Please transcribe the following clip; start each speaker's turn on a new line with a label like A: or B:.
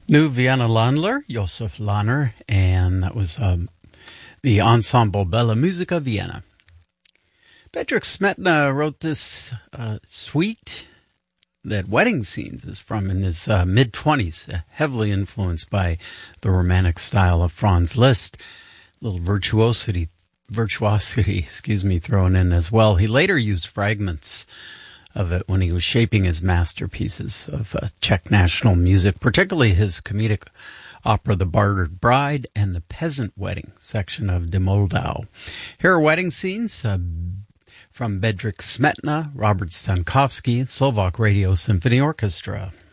A: Nu Vienna Landler, Josef Lahner, and that was the ensemble Bella Musica Vienna. Bedřich Smetana wrote this suite that Wedding Scenes is from in his mid-20s, heavily influenced by the romantic style of Franz Liszt. A little virtuosity, thrown in as well. He later used fragments of it when he was shaping his masterpieces of Czech national music, particularly his comedic opera The Bartered Bride and the Peasant Wedding section of De Moldau. Here are Wedding Scenes from Bedřich Smetana, Robert Stankowski, Slovak Radio Symphony Orchestra.